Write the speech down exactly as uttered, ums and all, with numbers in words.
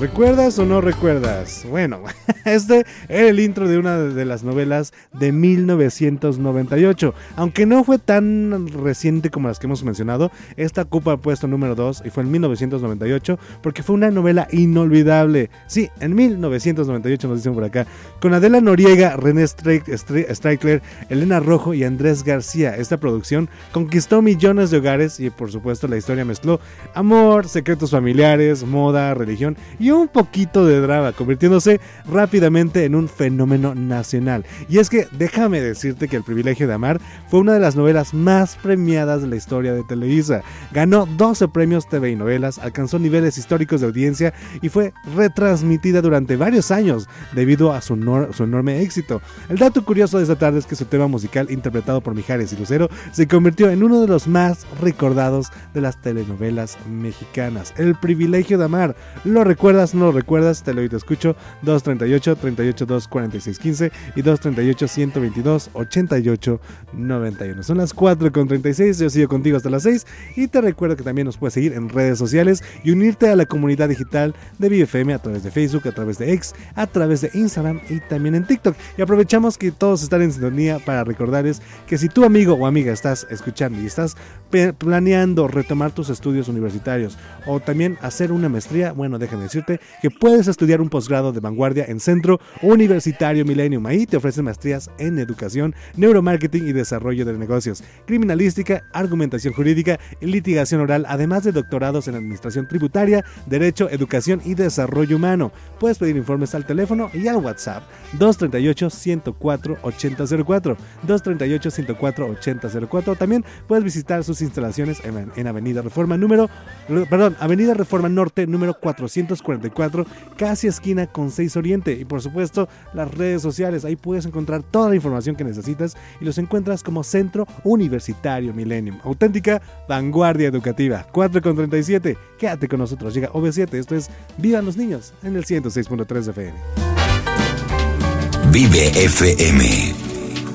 ¿Recuerdas o no recuerdas? Bueno, este era el intro de una de las novelas de mil novecientos noventa y ocho. Aunque no fue tan reciente como las que hemos mencionado, esta ocupa el puesto número dos y fue en mil novecientos noventa y ocho porque fue una novela inolvidable. Sí, en mil novecientos noventa y ocho nos dicen por acá, con Adela Noriega, René Strickler, Elena Rojo y Andrés García. Esta producción conquistó millones de hogares y por supuesto la historia mezcló amor, secretos familiares, moda, religión y un poquito de drama, convirtiéndose rápidamente en un fenómeno nacional. Y es que déjame decirte que El privilegio de amar fue una de las novelas más premiadas de la historia de Televisa. Ganó doce premios T V y novelas, alcanzó niveles históricos de audiencia y fue retransmitida durante varios años debido a su, no- su enorme éxito. El dato curioso de esta tarde es que su tema musical, interpretado por Mijares y Lucero, se convirtió en uno de los más recordados de las telenovelas mexicanas. El privilegio de amar, ¿lo recuerdas? ¿No lo recuerdas? Te lo y te escucho. Dos treinta y ocho, treinta y ocho, dos cuarenta y seis, quince y dos treinta y ocho, ciento veintidós, ochenta y ocho, noventa y uno. Son las cuatro con treinta y seis, yo sigo contigo hasta las seis y te recuerdo que también nos puedes seguir en redes sociales y unirte a la comunidad digital de Vive F M a través de Facebook, a través de X, a través de Instagram y también en TikTok. Y aprovechamos que todos están en sintonía para recordarles que si tu amigo o amiga estás escuchando y estás planeando retomar tus estudios universitarios o también hacer una maestría, bueno, déjame decirte que puedes estudiar un posgrado de vanguardia en Centro Universitario Millennium. Ahí te ofrecen maestrías en educación, neuromarketing y desarrollo de negocios, criminalística, argumentación jurídica y litigación oral, además de doctorados en administración tributaria, derecho, educación y desarrollo humano. Puedes pedir informes al teléfono y al WhatsApp dos treinta y ocho, ciento cuatro, ochenta cero cuatro, dos treinta y ocho, ciento cuatro, ochenta cero cuatro. También puedes visitar sus instalaciones en, en Avenida Reforma número, perdón, Avenida Reforma Norte número cuatrocientos cuarenta y cuatro, casi esquina con seis Oriente. Y por supuesto las redes sociales, ahí puedes encontrar toda la información que necesitas y los encuentras como Centro Universitario Millennium, auténtica vanguardia educativa. Cuatro con treinta y siete, quédate con nosotros, llega O V siete, esto es Vivan los Niños en el ciento seis punto tres de F M. Vive F M.